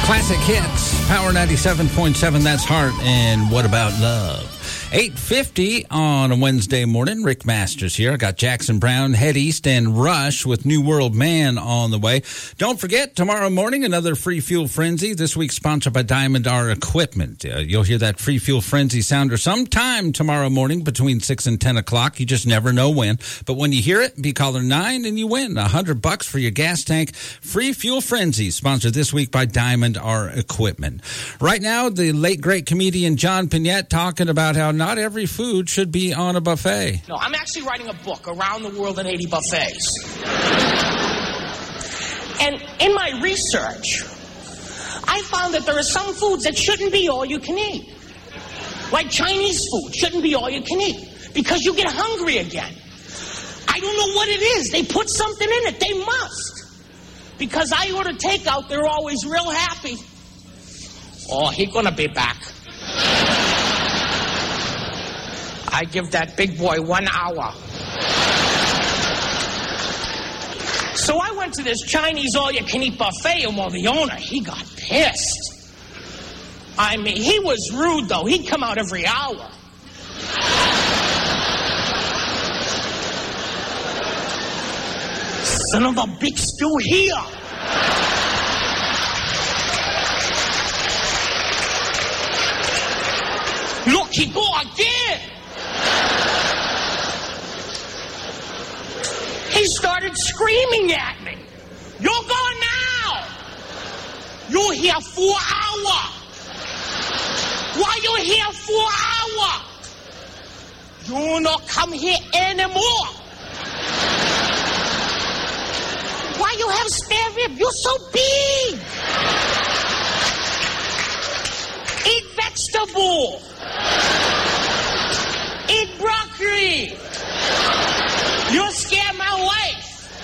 Classic hits, Power 97.7, that's Heart, and What About Love? 8:50 on a Wednesday morning. Rick Masters here. I got Jackson Browne, Head East, and Rush with New World Man on the way. Don't forget, tomorrow morning, another Free Fuel Frenzy. This week sponsored by Diamond R Equipment. You'll hear that Free Fuel Frenzy sounder sometime tomorrow morning between 6 and 10 o'clock. You just never know when. But when you hear it, be caller 9 and you win $100 for your gas tank. Free Fuel Frenzy, sponsored this week by Diamond R Equipment. Right now, the late, great comedian John Pinette talking about how not every food should be on a buffet. No, I'm actually writing a book, Around the World in 80 Buffets. And in my research, I found that there are some foods that shouldn't be all you can eat. Like Chinese food shouldn't be all you can eat because you get hungry again. I don't know what it is. They put something in it. They must. Because I order takeout, they're always real happy. Oh, he's gonna be back. I give that big boy 1 hour. So I went to this Chinese all-you-can-eat buffet, and well, the owner, he got pissed. I mean, he was rude, though. He'd come out every hour. Son of a bitch, still here. Look, he go again. He started screaming at me. You go now. You here 4 hours. Why you here 4 hours? You not come here anymore. Why you have spare rib? You're so big. Eat vegetable. Eat broccoli. You'll scare my wife.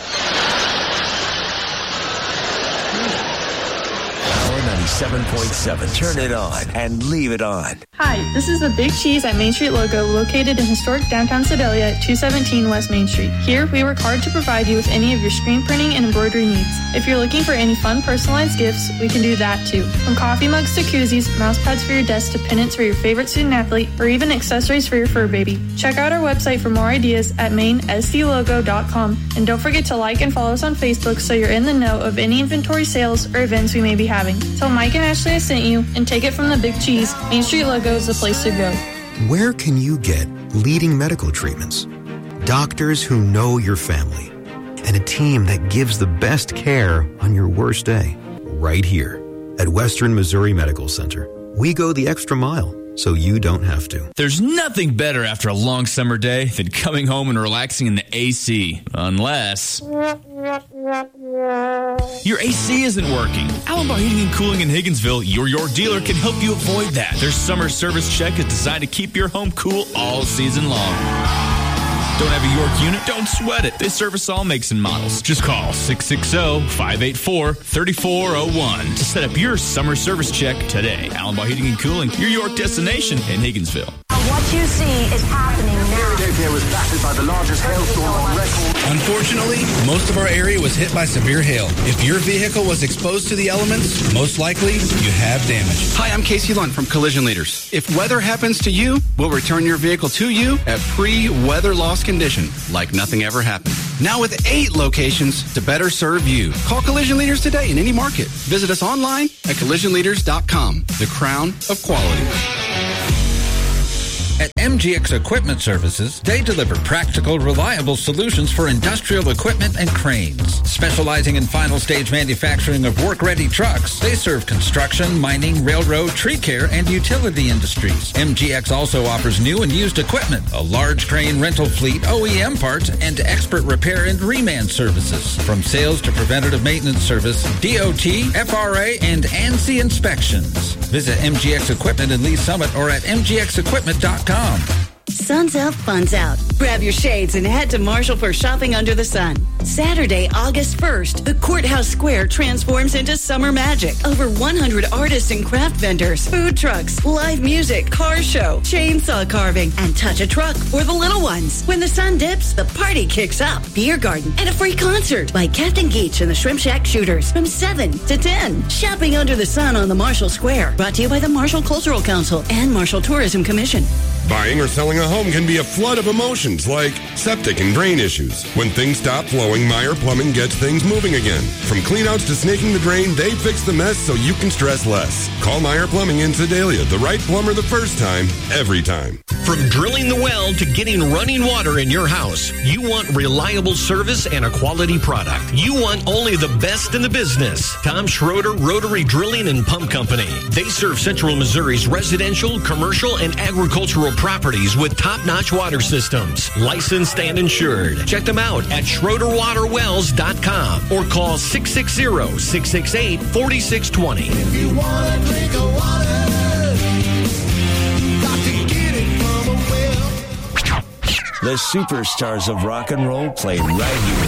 Power 97.7. Turn it on and leave it on. Hi, this is the Big Cheese at Main Street logo located in historic downtown Sedalia at 217 West Main Street. Here, we work hard to provide you with any of your screen printing and embroidery needs. If you're looking for any fun personalized gifts, we can do that too. From coffee mugs to koozies, mouse pads for your desk to pennants for your favorite student athlete, or even accessories for your fur baby. Check out our website for more ideas at mainsdlogo.com. And don't forget to like and follow us on Facebook so you're in the know of any inventory sales or events we may be having. Tell Mike and Ashley I sent you and take it from the Big Cheese. Main Street logo is the place to go. Where can you get leading medical treatments? Doctors who know your family and a team that gives the best care on your worst day. Right here at Western Missouri Medical Center. We go the extra mile so you don't have to. There's nothing better after a long summer day than coming home and relaxing in the AC. Unless your AC isn't working. Allenbaugh Heating and Cooling in Higginsville, your York dealer, can help you avoid that. Their summer service check is designed to keep your home cool all season long. Don't have a York unit? Don't sweat it. They service all makes and models. Just call 660-584-3401 to set up your summer service check today. Allenbaugh Heating and Cooling, your York destination in Higginsville. What you see is happening now. Philadelphia was battered by the largest hailstorm on record. Unfortunately, most of our area was hit by severe hail. If your vehicle was exposed to the elements, most likely you have damage. Hi, I'm Casey Lund from Collision Leaders. If weather happens to you, we'll return your vehicle to you at pre-weather loss condition, like nothing ever happened. Now with 8 locations to better serve you. Call Collision Leaders today in any market. Visit us online at collisionleaders.com. The crown of quality. At MGX Equipment Services, they deliver practical, reliable solutions for industrial equipment and cranes. Specializing in final stage manufacturing of work-ready trucks, they serve construction, mining, railroad, tree care, and utility industries. MGX also offers new and used equipment, a large crane rental fleet, OEM parts, and expert repair and reman services. From sales to preventative maintenance service, DOT, FRA, and ANSI inspections. Visit MGX Equipment in Lee Summit or at mgxequipment.com. Sun's out, fun's out. Grab your shades and head to Marshall for shopping under the sun. Saturday, August 1st, the Courthouse Square transforms into summer magic. Over 100 artists and craft vendors, food trucks, live music, car show, chainsaw carving, and touch a truck for the little ones. When the sun dips, the party kicks up. Beer garden and a free concert by Captain Geach and the Shrimp Shack Shooters from 7 to 10. Shopping under the sun on the Marshall Square. Brought to you by the Marshall Cultural Council and Marshall Tourism Commission. Buying or selling a home can be a flood of emotions like septic and drain issues. When things stop flowing, Meyer Plumbing gets things moving again. From cleanouts to snaking the drain, they fix the mess so you can stress less. Call Meyer Plumbing in Sedalia, the right plumber the first time, every time. From drilling the well to getting running water in your house, you want reliable service and a quality product. You want only the best in the business. Tom Schroeder Rotary Drilling and Pump Company. They serve Central Missouri's residential, commercial, and agricultural properties with top-notch water systems. Licensed and insured. Check them out at SchroederWaterWells.com or call 660-668-4620. If you want to drink a water, you got to get it from a well. The superstars of rock and roll play right here.